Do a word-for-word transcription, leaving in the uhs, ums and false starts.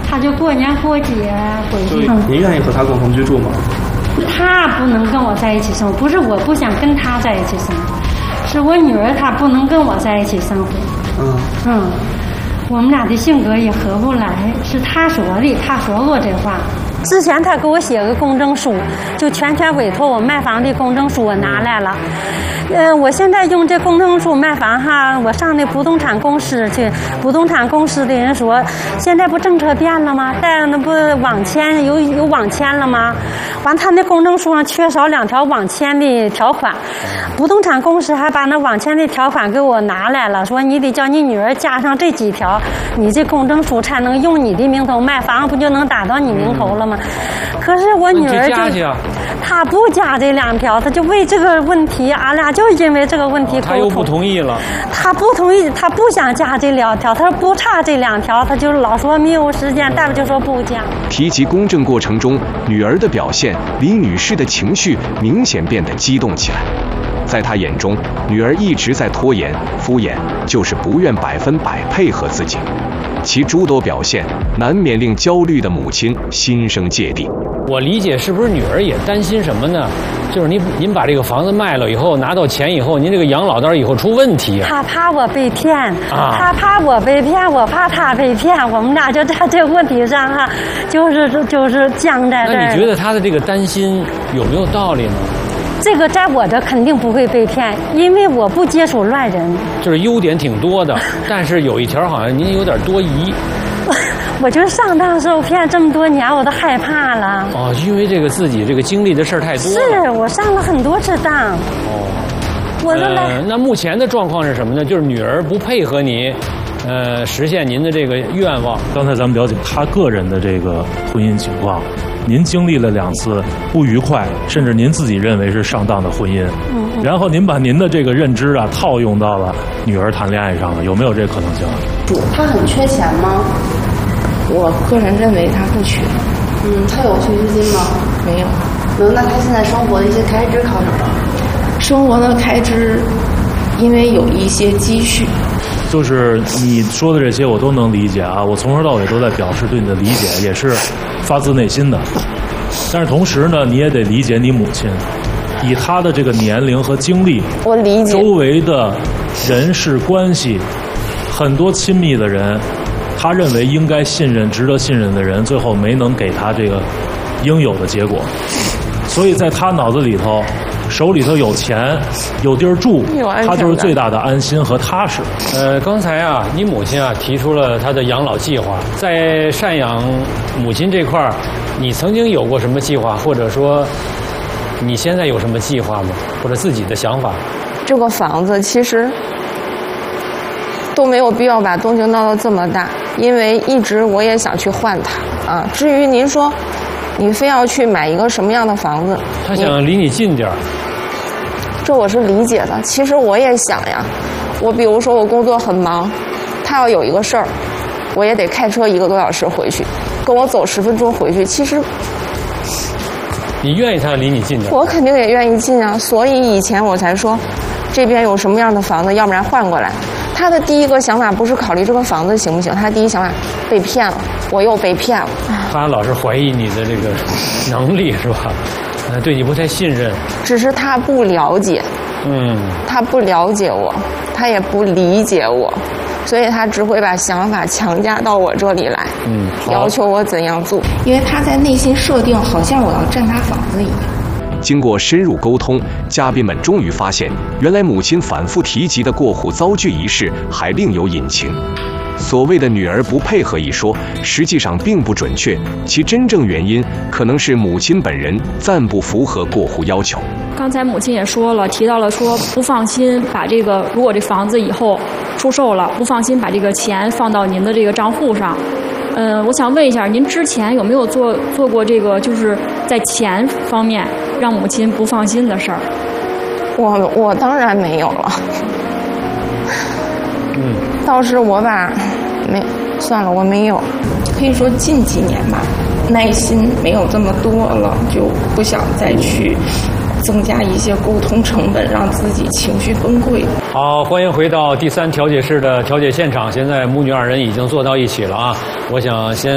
他就过年过节回去。 您愿意和他共同居住吗？ 他不能跟我在一起生活，不是我不想跟他在一起生活，是我女儿她不能跟我在一起生活。 嗯嗯，我们俩的性格也合不来，是他说的，他说过这话。之前他给我写个公证书，就全权委托我卖房的公证书我拿来了。呃，我现在用这公证书卖房哈，我上那不动产公司去，不动产公司的人说，现在不政策变了吗？但那不网签有有网签了吗？完，他那公证书上缺少两条网签的条款，不动产公司还把那网签的条款给我拿来了，说你得叫你女儿加上这几条，你这公证书才能用你的名头卖房，不就能打到你名头了吗？可是我女儿就，她不加这两条，她就为这个问题，俺俩就是因为这个问题沟通。 她又不同意了。 她不同意，她不想加这两条，她说不差这两条，她就老说没有时间，大夫就说不加。 提及公证过程中女儿的表现，李女士的情绪明显变得激动起来。在她眼中，女儿一直在拖延、敷衍，就是不愿百分百配合自己。其诸多表现难免令焦虑的母亲心生芥蒂。 我理解，是不是女儿也担心什么呢？就是您您把这个房子卖了以后，拿到钱以后，您这个养老单以后出问题啊？ 他怕我被骗， 啊、 他怕我被骗，我怕他被骗，我们俩就在这个问题上哈，就是就是僵在这儿。 那你觉得他的这个担心有没有道理呢？ 这个在我这肯定不会被骗，因为我不接触乱人。 就是优点挺多的，但是有一条好像您有点多疑。 我就上当受骗这么多年，我都害怕了。 哦，因为这个自己这个经历的事儿太多了。 是我上了很多次当。 哦， 我都来、 呃。那目前的状况是什么呢？就是女儿不配合你，呃，实现您的这个愿望。 刚才咱们了解她个人的这个婚姻情况。您经历了两次不愉快，甚至您自己认为是上当的婚姻，嗯嗯然后您把您的这个认知啊套用到了女儿谈恋爱上了，有没有这个可能性？ 他很缺钱吗？我个人认为他不缺。 嗯，他有退休金吗？ 没有。 嗯，那他现在生活的一些开支靠什么？ 生活的开支，因为有一些积蓄。 就是你说的这些我都能理解啊，我从头到尾都在表示对你的理解，也是发自内心的。但是同时呢，你也得理解你母亲，以她的这个年龄和经历， 我理解周围的人事关系，很多亲密的人，她认为应该信任、值得信任的人，最后没能给她这个应有的结果，所以在她脑子里头。手里头有钱，有地儿住，他就是最大的安心和踏实。 呃，刚才啊，你母亲啊提出了她的养老计划，在赡养母亲这块儿，你曾经有过什么计划，或者说你现在有什么计划吗？或者自己的想法？ 这个房子其实都没有必要把动静闹到这么大，因为一直我也想去换它啊。至于您说。你非要去买一个什么样的房子？ 他想离你近点儿， 这我是理解的。其实我也想呀，我比如说我工作很忙，他要有一个事儿，我也得开车一个多小时回去，跟我走十分钟回去。其实你愿意他离你近点？ 我肯定也愿意近啊，所以以前我才说，这边有什么样的房子，要不然换过来。他的第一个想法不是考虑这个房子行不行，他第一想法被骗了，我又被骗了。 他老是怀疑你的这个能力是吧？呃，对你不太信任。 只是他不了解， 嗯， 他不了解我，他也不理解我，所以他只会把想法强加到我这里来， 嗯， 要求我怎样做。因为他在内心设定，好像我要占他房子一样。 经过深入沟通，嘉宾们终于发现，原来母亲反复提及的过户遭拒一事还另有隐情。所谓的女儿不配合一说，实际上并不准确，其真正原因可能是母亲本人暂不符合过户要求。 刚才母亲也说了，提到了说不放心把这个，如果这房子以后出售了，不放心把这个钱放到您的这个账户上。嗯，我想问一下，您之前有没有做做过这个，就是在钱方面让母亲不放心的事儿？ 我我当然没有了。 嗯， 倒是我把没算了，我没有。可以说近几年吧，耐心没有这么多了，就不想再去增加一些沟通成本，让自己情绪崩溃。 好，欢迎回到第三调解室的调解现场。现在母女二人已经坐到一起了啊，我想先。